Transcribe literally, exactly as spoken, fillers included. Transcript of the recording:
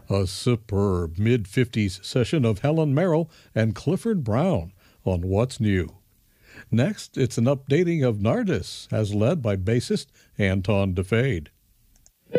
A superb mid-fifties session of Helen Merrill and Clifford Brown on What's New. Next, it's an updating of Nardis, as led by bassist Anton DeFade.